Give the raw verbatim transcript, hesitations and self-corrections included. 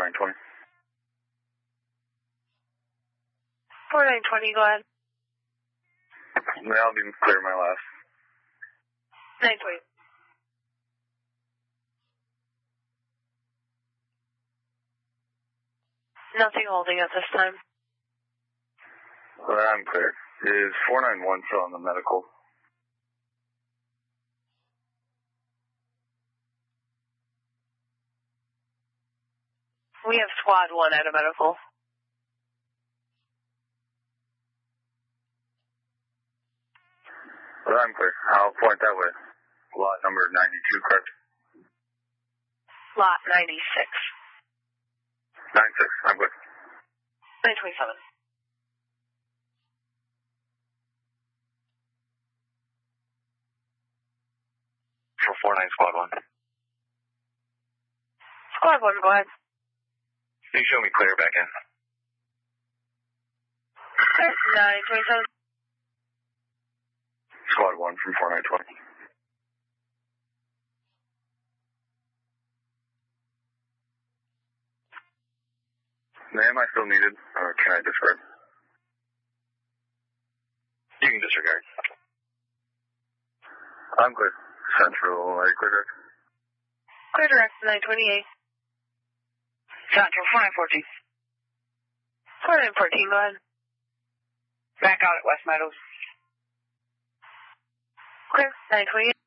nine twenty. four nine twenty, go ahead. Yeah, I'll be clear my last. nine twenty. Nothing holding at this time. Well, I'm clear. Is four nine one still on the medical? We have squad one at a medical. Well, I'm clear. I'll point that way. Lot number ninety-two, correct? Lot ninety-six. ninety-six, I'm good. nine twenty-seven. For four nine squad one. Squad one, go ahead. Can you show me clear back in? nine twenty-seven. Squad one from four nine twenty. Am I still needed, or can I disregard? You can disregard. I'm clear. Central, are you clear direct? Clear direct, nine twenty-eight. Central, four nine fourteen. four nine fourteen, go ahead. Back out at West Meadows. Clear, nine twenty-eight.